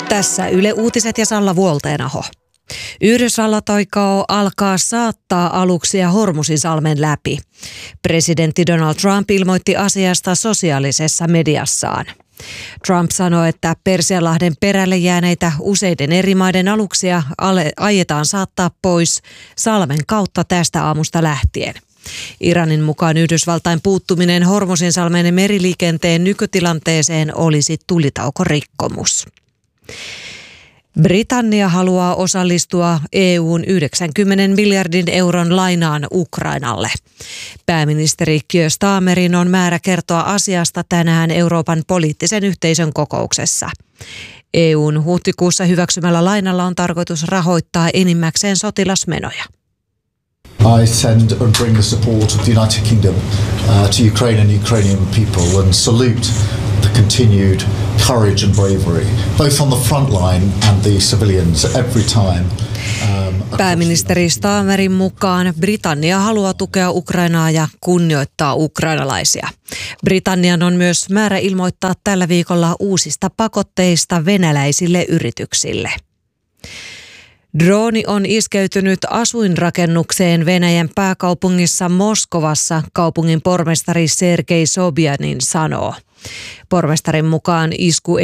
Tässä Yle Uutiset ja Salla Vuolteenaho. Yhdysvallat aikoo alkaa saattaa aluksia Hormuzinsalmen läpi. Presidentti Donald Trump ilmoitti asiasta sosiaalisessa mediassaan. Trump sanoi, että Persianlahden perälle jääneitä useiden eri maiden aluksia aiotaan saattaa pois salmen kautta tästä aamusta lähtien. Iranin mukaan Yhdysvaltain puuttuminen Hormuzinsalmen meriliikenteen nykytilanteeseen olisi tulitaukorikkomus. Britannia haluaa osallistua EU:n 90 miljardin euron lainaan Ukrainalle. Pääministeri Keir Starmerin on määrä kertoa asiasta tänään Euroopan poliittisen yhteisön kokouksessa. EU:n huhtikuussa hyväksymällä lainalla on tarkoitus rahoittaa enimmäkseen sotilasmenoja. I send and bring the support of the United Kingdom to Ukraine and Ukrainian people and salute the continued courage and bravery, both on the front line and the civilians every time. Pääministeri Starmerin mukaan Britannia haluaa tukea Ukrainaa ja kunnioittaa ukrainalaisia. Britannian on myös määrä ilmoittaa tällä viikolla uusista pakotteista venäläisille yrityksille. Drooni on iskeytynyt asuinrakennukseen Venäjän pääkaupungissa Moskovassa, kaupungin pormestari Sergei Sobjanin sanoo. Pormestarin mukaan isku